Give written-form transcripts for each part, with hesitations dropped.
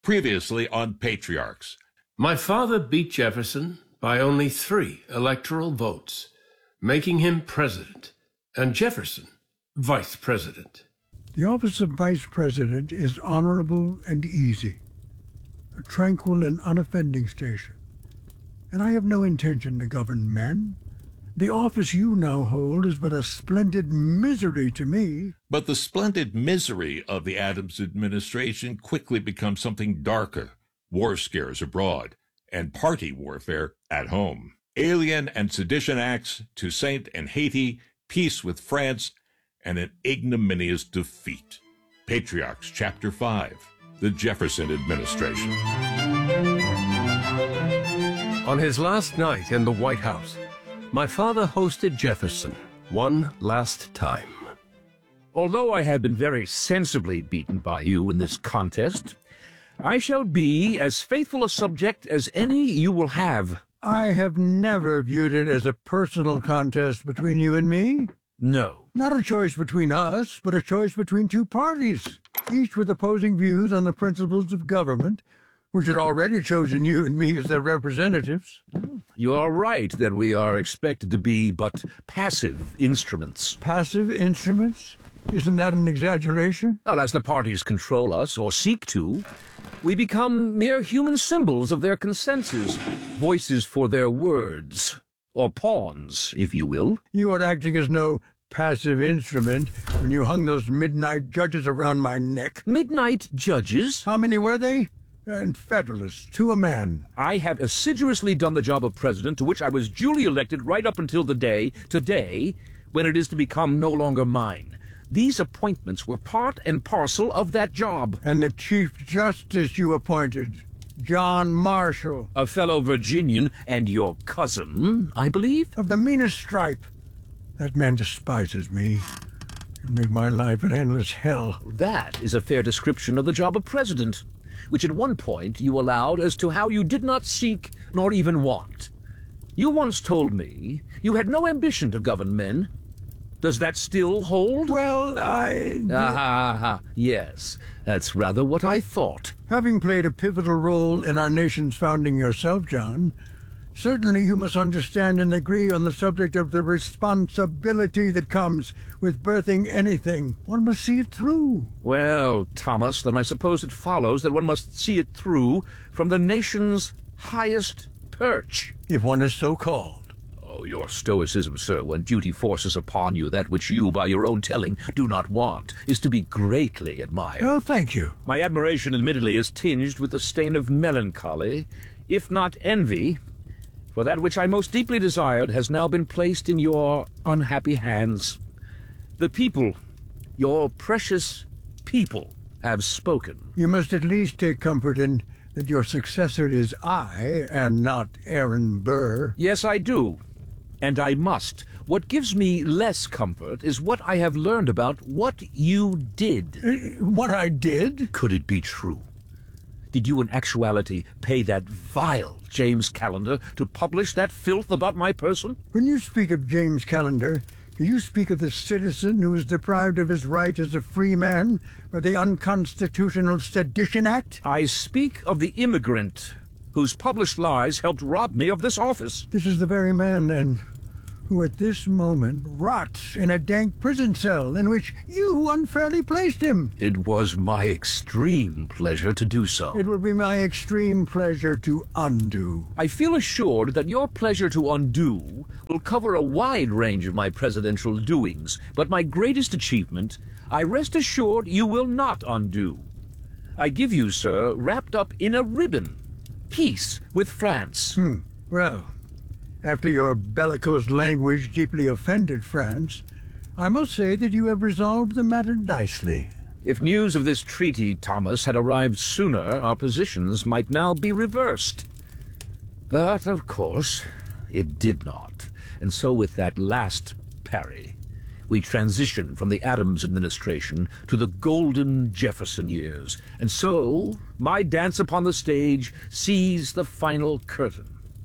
Previously on Patriarchs. My father beat Jefferson by only 3 electoral votes, making him president, and Jefferson vice president. The office of vice president is honorable and easy, a tranquil and unoffending station. And I have no intention to govern men. The office you now hold is but a splendid misery to me. But the splendid misery of the Adams administration quickly becomes something darker: war scares abroad and party warfare at home. Alien and sedition acts, Toussaint and Haiti, peace with France, and an ignominious defeat. Patriarchs, Chapter 5, The Jefferson Administration. On his last night in the White House, my father hosted Jefferson one last time. Although I have been very sensibly beaten by you in this contest, I shall be as faithful a subject as any you will have. I have never viewed it as a personal contest between you and me. No. Not a choice between us, but a choice between 2 parties, each with opposing views on the principles of government, which had already chosen you and me as their representatives. You are right that we are expected to be but passive instruments. Passive instruments? Isn't that an exaggeration? Well, as the parties control us, or seek to, we become mere human symbols of their consensus, voices for their words, or pawns, if you will. You were acting as no passive instrument when you hung those midnight judges around my neck. Midnight judges? How many were they? And Federalists, to a man. I have assiduously done the job of president, to which I was duly elected right up until the day, today, when it is to become no longer mine. These appointments were part and parcel of that job. And the Chief Justice you appointed, John Marshall. A fellow Virginian and your cousin, I believe? Of the meanest stripe. That man despises me. He'd make my life an endless hell. That is a fair description of the job of president, which at one point you allowed as to how you did not seek nor even want. You once told me you had no ambition to govern men. Does that still hold? Well, Yes, that's rather what I thought. Having played a pivotal role in our nation's founding yourself, John, certainly you must understand and agree on the subject of the responsibility that comes with birthing anything. One must see it through. Well, Thomas, then I suppose it follows that one must see it through from the nation's highest perch. If one is so called. Oh, your stoicism, sir, when duty forces upon you that which you, by your own telling, do not want, is to be greatly admired. Oh, thank you. My admiration, admittedly, is tinged with the stain of melancholy, if not envy, for that which I most deeply desired has now been placed in your unhappy hands. The people, your precious people, have spoken. You must at least take comfort in that your successor is I, and not Aaron Burr. Yes, I do. And I must. What gives me less comfort is what I have learned about what you did. What I did? Could it be true? Did you in actuality pay that vile James Callender to publish that filth about my person? When you speak of James Callender, do you speak of the citizen who is deprived of his right as a free man by the unconstitutional Sedition Act? I speak of the immigrant whose published lies helped rob me of this office. This is the very man, then, who at this moment rots in a dank prison cell in which you unfairly placed him. It was my extreme pleasure to do so. It would be my extreme pleasure to undo. I feel assured that your pleasure to undo will cover a wide range of my presidential doings, but my greatest achievement, I rest assured you will not undo. I give you, sir, wrapped up in a ribbon, peace with France. Well, after your bellicose language deeply offended France, I must say that you have resolved the matter nicely. If news of this treaty, Thomas, had arrived sooner, our positions might now be reversed. But, of course, it did not. And so with that last parry, we transitioned from the Adams administration to the golden Jefferson years. And so, my dance upon the stage sees the final curtain.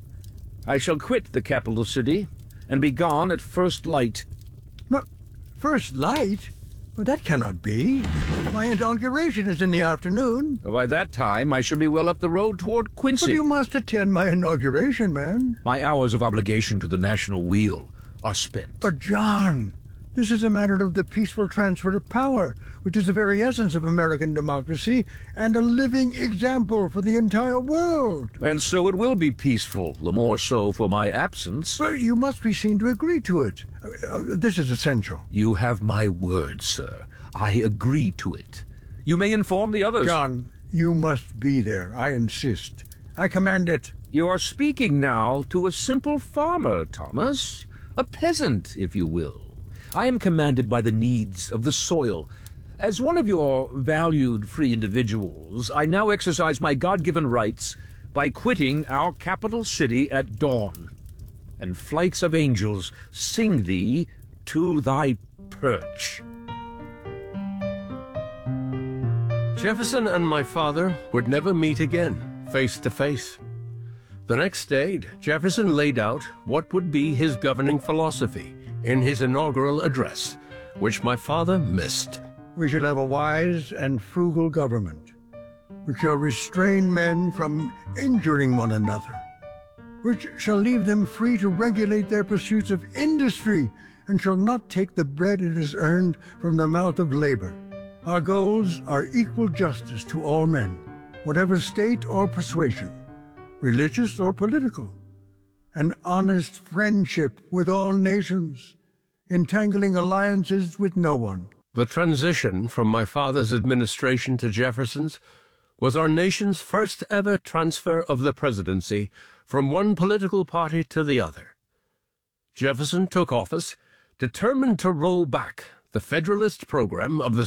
I shall quit the capital city and be gone at first light. First light? Well, that cannot be. My inauguration is in the afternoon. By that time, I should be well up the road toward But Quincy. you must attend my inauguration, man. My hours of obligation to the national weal are spent. But John, this is a matter of the peaceful transfer of power, which is the very essence of American democracy and a living example for the entire world. And so it will be peaceful, the more so for my absence. But you must be seen to agree to it. This is essential. You have my word, sir. I agree to it. You may inform the others. John, you must be there. I insist. I command it. You are speaking now to a simple farmer, Thomas. A peasant, if you will. I am commanded by the needs of the soil. As one of your valued free individuals, I now exercise my God-given rights by quitting our capital city at dawn. And flights of angels sing thee to thy perch. Jefferson and my father would never meet again, face to face. The next day, Jefferson laid out what would be his governing philosophy in his inaugural address, which my father missed. We shall have a wise and frugal government, which shall restrain men from injuring one another, which shall leave them free to regulate their pursuits of industry, and shall not take the bread it has earned from the mouth of labor. Our goals are equal justice to all men, whatever state or persuasion, religious or political, and honest friendship with all nations, entangling alliances with no one. The transition from my father's administration to Jefferson's was our nation's first ever transfer of the presidency from one political party to the other. Jefferson took office determined to roll back the Federalist program of the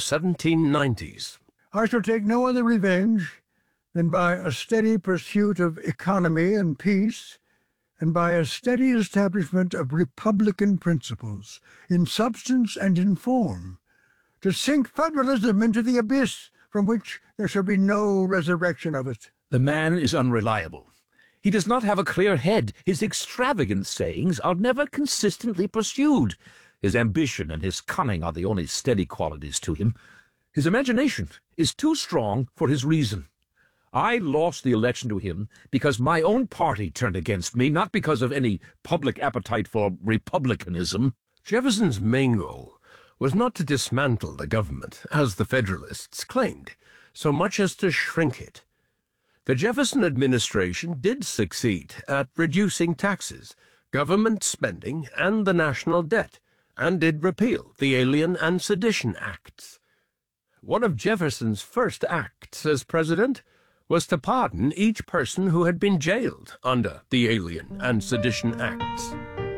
1790s. I shall take no other revenge than by a steady pursuit of economy and peace, and by a steady establishment of republican principles, in substance and in form, to sink federalism into the abyss from which there shall be no resurrection of it. The man is unreliable. He does not have a clear head. His extravagant sayings are never consistently pursued. His ambition and his cunning are the only steady qualities to him. His imagination is too strong for his reason. I lost the election to him because my own party turned against me, not because of any public appetite for republicanism. Jefferson's main goal was not to dismantle the government, as the Federalists claimed, so much as to shrink it. The Jefferson administration did succeed at reducing taxes, government spending, and the national debt, and did repeal the Alien and Sedition Acts. One of Jefferson's first acts as president was to pardon each person who had been jailed under the Alien and Sedition Acts.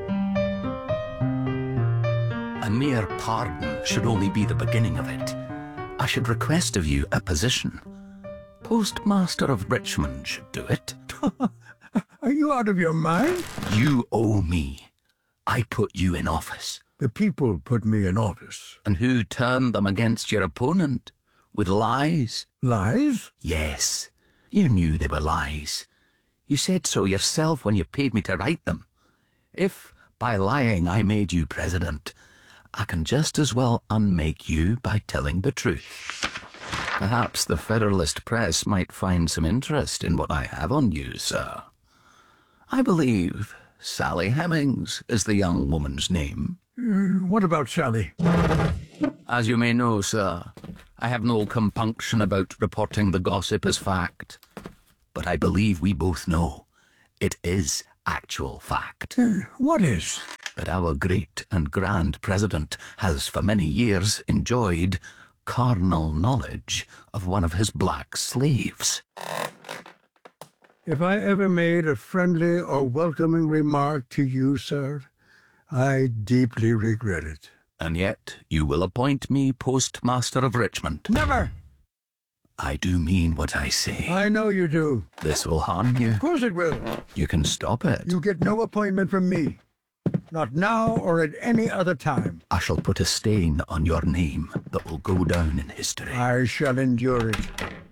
A mere pardon should only be the beginning of it. I should request of you a position. Postmaster of Richmond should do it. Are you out of your mind? You owe me. I put you in office. The people put me in office. And who turned them against your opponent? With lies? Lies? Yes. You knew they were lies. You said so yourself when you paid me to write them. If, by lying, I made you president, I can just as well unmake you by telling the truth. Perhaps the Federalist press might find some interest in what I have on you, sir. I believe Sally Hemings is the young woman's name. What about Sally? As you may know, sir, I have no compunction about reporting the gossip as fact. But I believe we both know it is actual fact. What is? That our great and grand president has for many years enjoyed carnal knowledge of one of his black slaves. If I ever made a friendly or welcoming remark to you, sir, I deeply regret it. And yet you will appoint me postmaster of Richmond. Never! I do mean what I say. I know you do. This will harm you. Of course it will. You can stop it. You get no appointment from me. Not now or at any other time. I shall put a stain on your name that will go down in history. I shall endure it.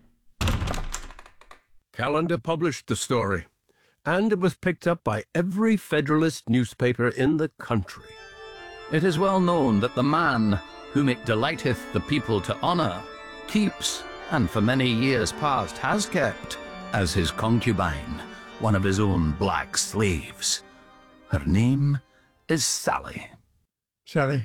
Callender published the story, and it was picked up by every Federalist newspaper in the country. It is well known that the man whom it delighteth the people to honour keeps, and for many years past has kept, as his concubine, one of his own black slaves. Her name is Sally. Sally,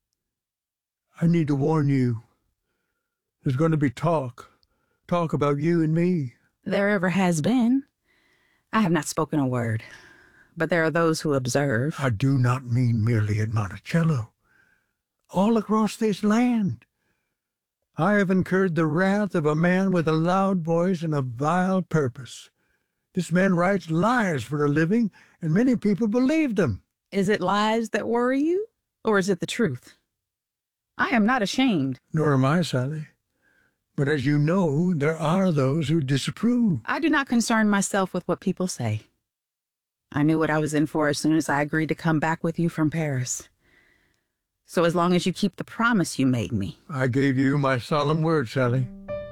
I need to warn you. There's going to be talk about you and me. There ever has been. I have not spoken a word, but there are those who observe. I do not mean merely at Monticello. All across this land. I have incurred the wrath of a man with a loud voice and a vile purpose. This man writes lies for a living, and many people believe them. Is it lies that worry you, or is it the truth? I am not ashamed. Nor am I, Sally. But as you know, there are those who disapprove. I do not concern myself with what people say. I knew what I was in for as soon as I agreed to come back with you from Paris. So as long as you keep the promise you made me. I gave you my solemn word, Sally.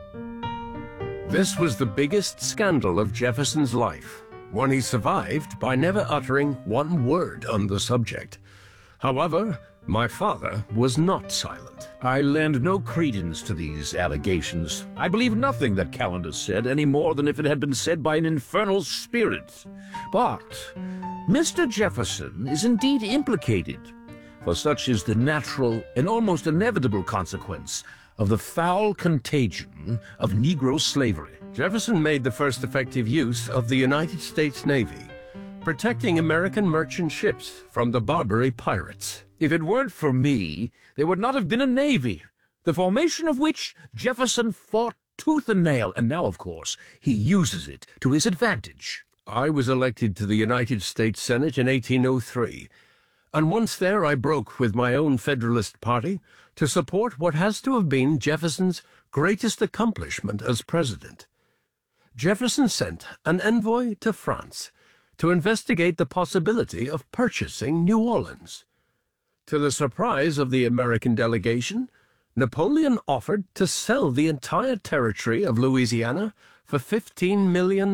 This was the biggest scandal of Jefferson's life, one he survived by never uttering one word on the subject. However, my father was not silent. I lend no credence to these allegations. I believe nothing that Calendar said any more than if it had been said by an infernal spirit. But Mr. Jefferson is indeed implicated, for such is the natural and almost inevitable consequence of the foul contagion of Negro slavery. Jefferson made the first effective use of the United States Navy, protecting American merchant ships from the Barbary pirates. If it weren't for me, there would not have been a navy, the formation of which Jefferson fought tooth and nail, and now, of course, he uses it to his advantage. I was elected to the United States Senate in 1803, and once there I broke with my own Federalist Party to support what has to have been Jefferson's greatest accomplishment as president. Jefferson sent an envoy to France to investigate the possibility of purchasing New Orleans. To the surprise of the American delegation, Napoleon offered to sell the entire territory of Louisiana for $15 million.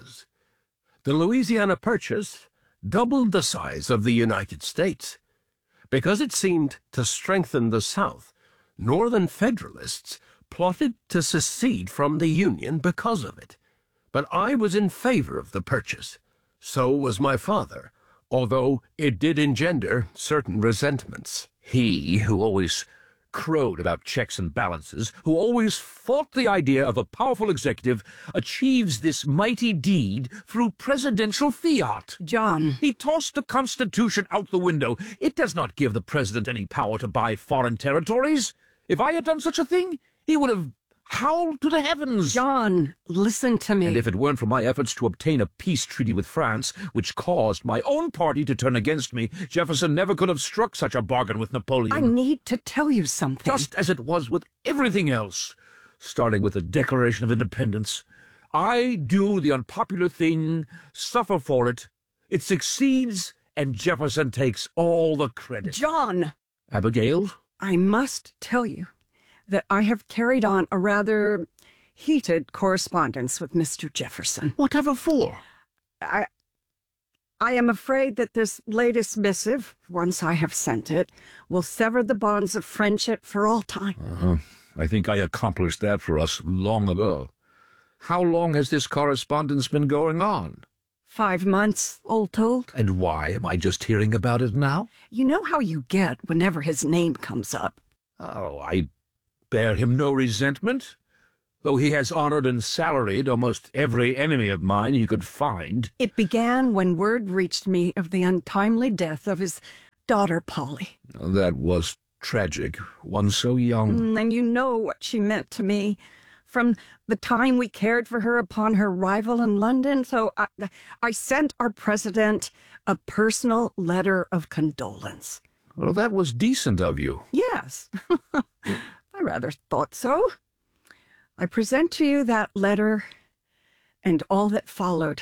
The Louisiana purchase doubled the size of the United States. Because it seemed to strengthen the South, Northern Federalists plotted to secede from the Union because of it. But I was in favor of the purchase. So was my father, although it did engender certain resentments. He, who always crowed about checks and balances, who always fought the idea of a powerful executive, achieves this mighty deed through presidential fiat. John. He tossed the Constitution out the window. It does not give the president any power to buy foreign territories. If I had done such a thing, he would have howled to the heavens. John, listen to me. And if it weren't for my efforts to obtain a peace treaty with France, which caused my own party to turn against me, Jefferson never could have struck such a bargain with Napoleon. I need to tell you something. Just as it was with everything else, starting with the Declaration of Independence. I do the unpopular thing, suffer for it. It succeeds, and Jefferson takes all the credit. John! Abigail? I must tell you that I have carried on a rather heated correspondence with Mr. Jefferson. Whatever for? I am afraid that this latest missive, once I have sent it, will sever the bonds of friendship for all time. I think I accomplished that for us long ago. How long has this correspondence been going on? 5 months, all told. And why am I just hearing about it now? You know how you get whenever his name comes up. Oh, I bear him no resentment, though he has honored and salaried almost every enemy of mine he could find. It began when word reached me of the untimely death of his daughter, Polly. That was tragic, one so young. And you know what she meant to me. From the time we cared for her upon her arrival in London, so I sent our president a personal letter of condolence. Well, that was decent of you. Yes, I rather thought so. I present to you that letter and all that followed.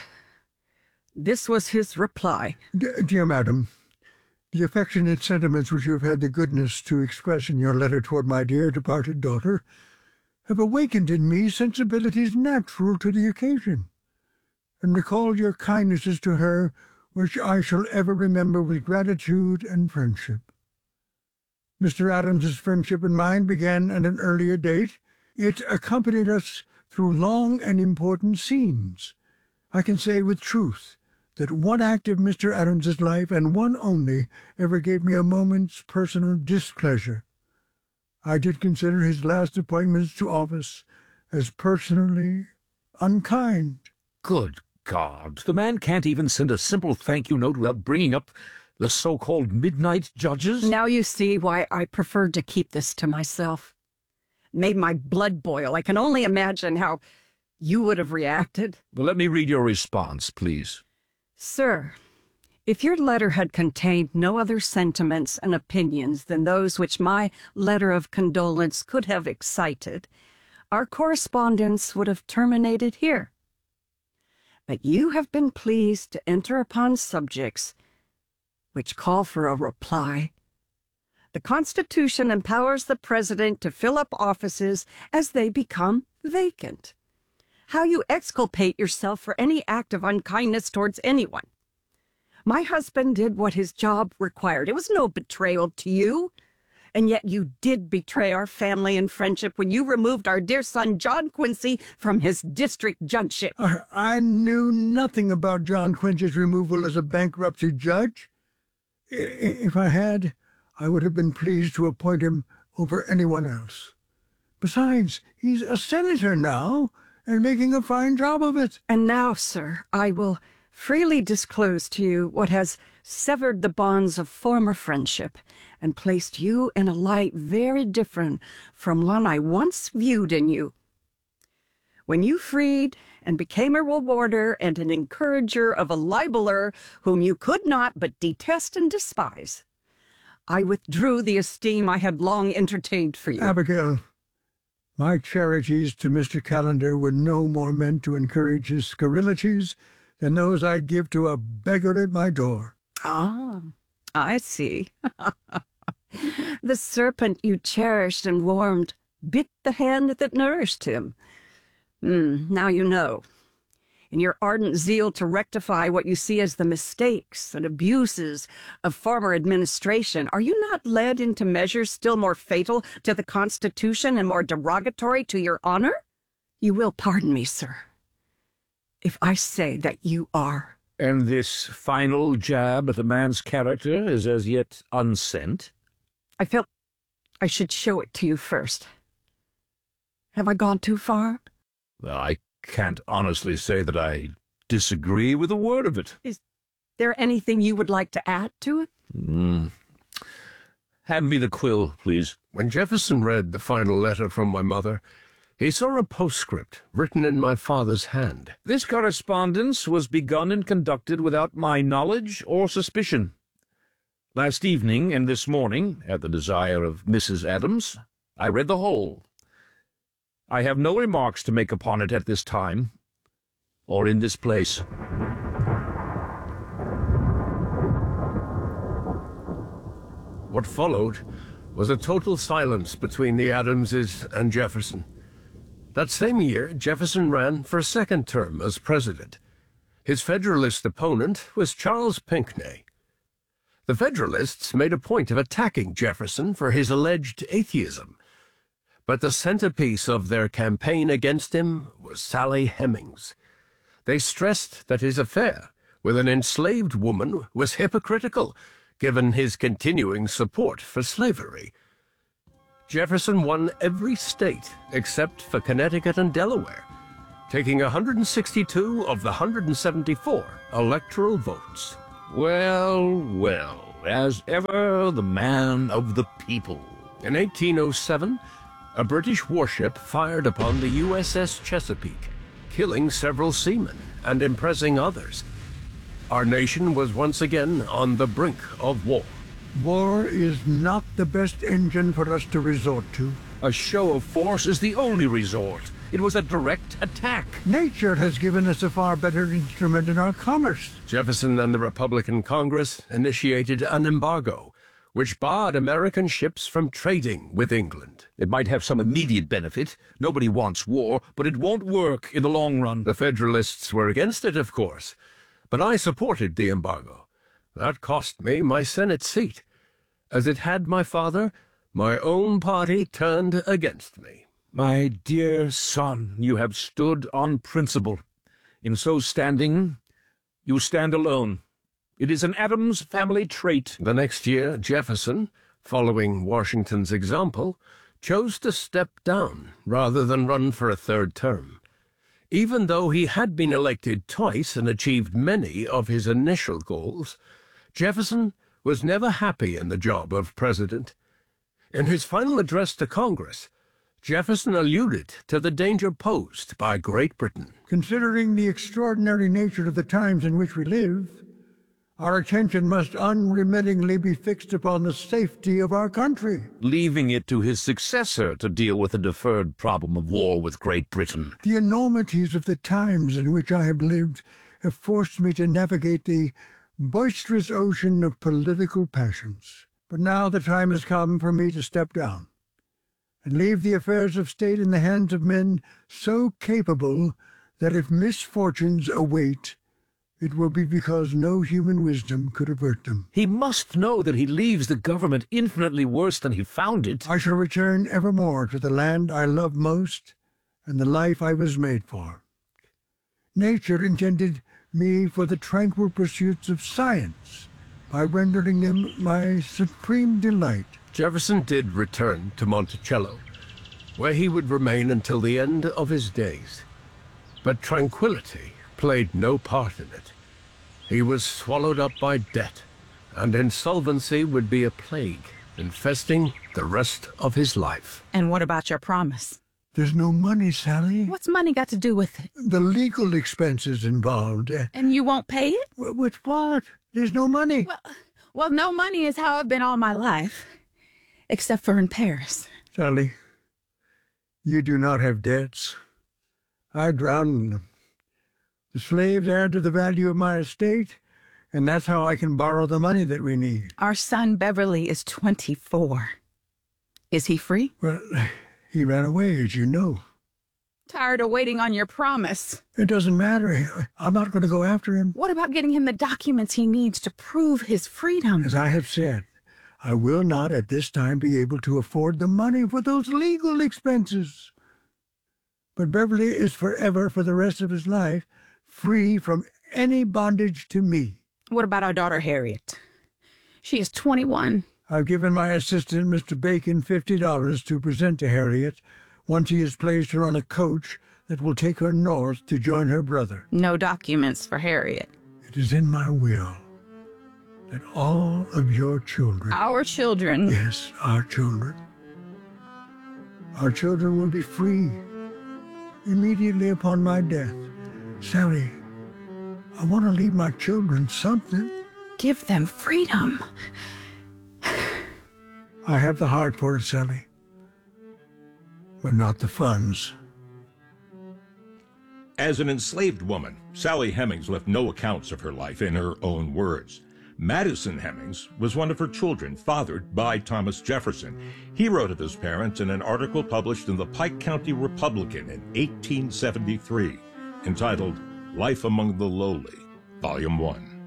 This was his reply. Dear madam, the affectionate sentiments which you have had the goodness to express in your letter toward my dear departed daughter have awakened in me sensibilities natural to the occasion, and recalled your kindnesses to her, which I shall ever remember with gratitude and friendship. Mr. Adams's friendship and mine began at an earlier date, It accompanied us through long and important scenes. I can say with truth that one act of Mr. Adams's life, and one only, ever gave me a moment's personal displeasure. I did consider his last appointments to office as personally unkind. Good God, the man can't even send a simple thank you note without bringing up the so-called midnight judges? Now you see why I preferred to keep this to myself. Made my blood boil. I can only imagine how you would have reacted. Well, let me read your response, please. Sir, if your letter had contained no other sentiments and opinions than those which my letter of condolence could have excited, our correspondence would have terminated here. But you have been pleased to enter upon subjects which call for a reply. The Constitution empowers the President to fill up offices as they become vacant. How you exculpate yourself for any act of unkindness towards anyone. My husband did what his job required. It was no betrayal to you. And yet you did betray our family and friendship when you removed our dear son, John Quincy, from his district judgeship. I knew nothing about John Quincy's removal as a bankruptcy judge. If I had, I would have been pleased to appoint him over anyone else. Besides, he's a senator now, and making a fine job of it. And now, sir, I will freely disclose to you what has severed the bonds of former friendship and placed you in a light very different from one I once viewed in you. When you freed and became a rewarder and an encourager of a libeler whom you could not but detest and despise, I withdrew the esteem I had long entertained for you. Abigail, my charities to Mr. Callender were no more meant to encourage his scurrilities than those I'd give to a beggar at my door. Ah, I see. The serpent you cherished and warmed bit the hand that nourished him. Now you know. In your ardent zeal to rectify what you see as the mistakes and abuses of former administration, are you not led into measures still more fatal to the Constitution and more derogatory to your honor? You will pardon me, sir, if I say that you are. And this final jab at the man's character is as yet unsent? I felt I should show it to you first. Have I gone too far? I can't honestly say that I disagree with a word of it. Is there anything you would like to add to it? Hand me the quill, please. When Jefferson read the final letter from my mother, he saw a postscript written in my father's hand. This correspondence was begun and conducted without my knowledge or suspicion. Last evening and this morning, at the desire of Mrs. Adams, I read the whole. I have no remarks to make upon it at this time, or in this place. What followed was a total silence between the Adamses and Jefferson. That same year, Jefferson ran for a second term as president. His Federalist opponent was Charles Pinckney. The Federalists made a point of attacking Jefferson for his alleged atheism, but the centerpiece of their campaign against him was Sally Hemings. They stressed that his affair with an enslaved woman was hypocritical, given his continuing support for slavery. Jefferson won every state except for Connecticut and Delaware, taking 162 of the 174 electoral votes. Well, well, as ever, the man of the people. In 1807, a British warship fired upon the USS Chesapeake, killing several seamen and impressing others. Our nation was once again on the brink of war. War is not the best engine for us to resort to. A show of force is the only resort. It was a direct attack. Nature has given us a far better instrument in our commerce. Jefferson and the Republican Congress initiated an embargo, which barred American ships from trading with England. It might have some immediate benefit. Nobody wants war, but it won't work in the long run. The Federalists were against it, of course, but I supported the embargo. That cost me my Senate seat. As it had my father, my own party turned against me. My dear son, you have stood on principle. In so standing, you stand alone. It is an Adams family trait. The next year, Jefferson, following Washington's example, chose to step down rather than run for a third term. Even though he had been elected twice and achieved many of his initial goals, Jefferson was never happy in the job of president. In his final address to Congress, Jefferson alluded to the danger posed by Great Britain. Considering the extraordinary nature of the times in which we live, our attention must unremittingly be fixed upon the safety of our country. Leaving it to his successor to deal with the deferred problem of war with Great Britain. The enormities of the times in which I have lived have forced me to navigate the boisterous ocean of political passions. But now the time has come for me to step down and leave the affairs of state in the hands of men so capable that if misfortunes await, it will be because no human wisdom could avert them. He must know that he leaves the government infinitely worse than he found it. I shall return evermore to the land I love most and the life I was made for. Nature intended me for the tranquil pursuits of science by rendering them my supreme delight. Jefferson did return to Monticello, where he would remain until the end of his days. But tranquility played no part in it. He was swallowed up by debt, and insolvency would be a plague, infesting the rest of his life. And what about your promise? There's no money, Sally. What's money got to do with it? The legal expenses involved. And you won't pay it? With what? There's no money. Well, no money is how I've been all my life. Except for in Paris. Sally, you do not have debts. I drowned in them. The slaves add to the value of my estate, and that's how I can borrow the money that we need. Our son Beverly is 24. Is he free? Well, he ran away, as you know. Tired of waiting on your promise. It doesn't matter. I'm not going to go after him. What about getting him the documents he needs to prove his freedom? As I have said, I will not at this time be able to afford the money for those legal expenses. But Beverly is forever, for the rest of his life, free from any bondage to me. What about our daughter Harriet? She is 21. I've given my assistant, Mr. Bacon, $50 to present to Harriet once he has placed her on a coach that will take her north to join her brother. No documents for Harriet. It is in my will that all of your children... Our children? Yes, our children. Our children will be free immediately upon my death. Sally, I want to leave my children something. Give them freedom. I have the heart for it, Sally, but not the funds. As an enslaved woman, Sally Hemings left no accounts of her life in her own words. Madison Hemings was one of her children, fathered by Thomas Jefferson. He wrote of his parents in an article published in the Pike County Republican in 1873, entitled Life Among the Lowly, Volume 1.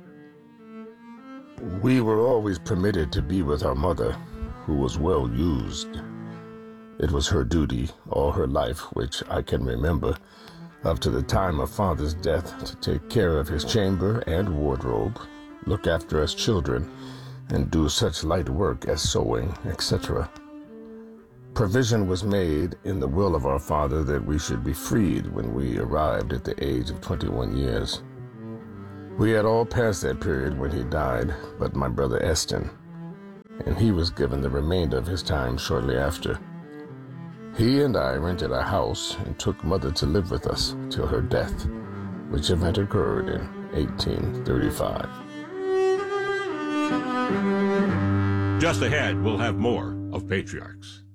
We were always permitted to be with our mother, who was well used. It was her duty all her life, which I can remember, up to the time of Father's death, to take care of his chamber and wardrobe, look after us children, and do such light work as sewing, etc. Provision was made in the will of our father that we should be freed when we arrived at the age of 21 years. We had all passed that period when he died, but my brother Eston, and he was given the remainder of his time shortly after. He and I rented a house and took Mother to live with us till her death, which event occurred in 1835. Just ahead, we'll have more of Patriarchs.